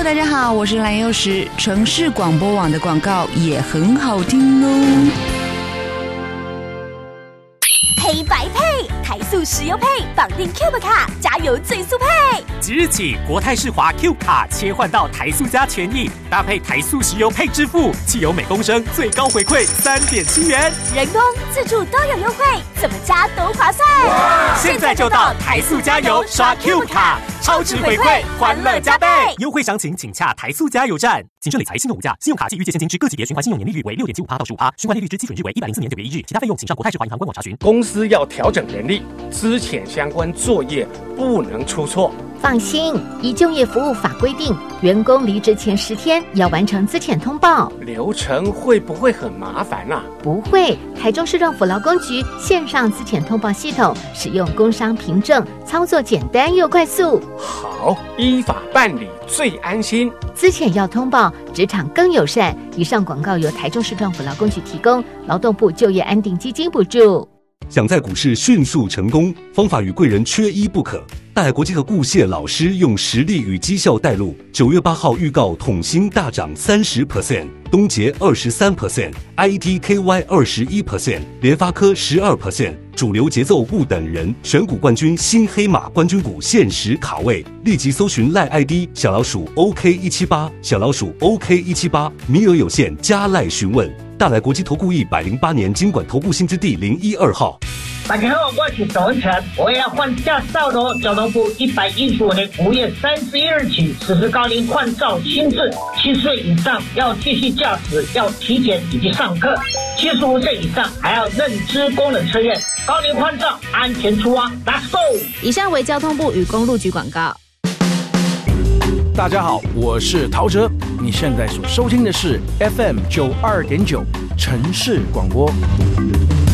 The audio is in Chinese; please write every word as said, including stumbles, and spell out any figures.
大家好，我是蓝幼时。城市广播网的广告也很好听哦。 黑白配，台塑石油配，绑定 Cube 卡，加油最速配。 即日起，国泰世华 Q 卡切换到台塑加权益，搭配台塑石油配支付，汽油每公升最高回馈三点七元， 人工、自助都有优惠，怎么加都划算。 现在就到台塑加油刷 Q 卡，超值回馈，欢乐加倍。优惠详情请洽台塑加油站。谨慎理财，信用无价，信用卡及预借现金之各级别循环信用年利率为六点七五趴到十五趴，循环利率之基准日为一百零四年九月一日，其他费用请上国泰世华银行官网查询。 公司要调整人力，资遣相关作业不能出错。 放心，以就业服务法规定，员工离职前十天要完成资遣通报。 流程会不会很麻烦啊？ 不会，台中市政府劳工局线上资遣通报系统，使用工商凭证，操作简单又快速。 好，依法办理最安心。 资遣要通报，职场更友善。以上广告由台中市政府劳工局提供，劳动部就业安定基金补助。 想在股市迅速成功，方法与贵人缺一不可。大海国际和顾谢老师用实力与绩效带路，九月八号预告统新大涨三十 percent， 东杰二十三 percent，I E T K Y 二十一 percent， 联发科十二 percent， 主流节奏不等人，选股冠军新黑马冠军股限时卡位，立即搜寻赖 I D 小老鼠 O K 一七八， 小老鼠 O K 一七八， 名额有限，加赖询问。大来国际投顾一百零八年金管投顾新字第零一二号。 大家好，我是董文成，我要换驾照喽！交通部一百一十五年五月三十一日起实施高龄换照新制，七十岁以上要继续驾驶，要体检以及上课；七十五岁以上还要认知功能测验。高龄换照，安全出发 ，Let's go！ 以上为交通部与公路局广告。 大家好，我是陶喆，你现在所收听的是 F M 九二点九城市广播。